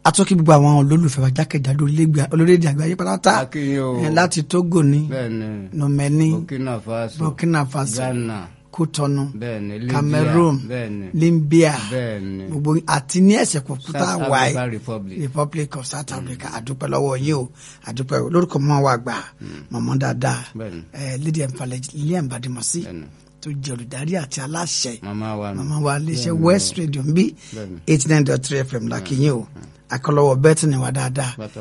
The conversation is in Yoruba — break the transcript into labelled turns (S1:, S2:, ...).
S1: atọ́kí gbogbo àwọn olólùfẹ́ wa jákèjádò orílẹ̀-èdè àgbáyé pátá láti Togo ní Nomeni Burkina Faso Cotonou Cameroon Libya gbogbo àti ní ẹsẹ̀ kọ̀ọ̀pútà wáyé Republic of South Africa àdúpẹ́ lọ́wọ́ yìí o àdúpẹ́ lórúkọ mọ́ wa gbà mọ̀mọ́ dáadáa Lydia Lilian Badimosi tó jẹ́ olùdarí àti aláṣẹ màmá wa iléeṣẹ́ West Radio ń bí 89.3 FM lákìyìn o akọlọ́wọ́ bẹ́ẹ̀ tí ni wà dáadáa